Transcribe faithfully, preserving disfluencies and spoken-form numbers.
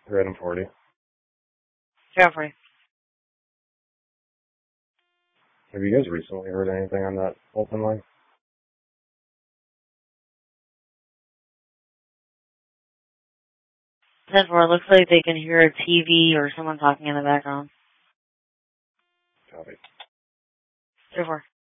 Random forty. Yeah, forty. Have you guys recently heard anything on that open line? ten four, it looks like they can hear a T V or someone talking in the background. Copy. two four.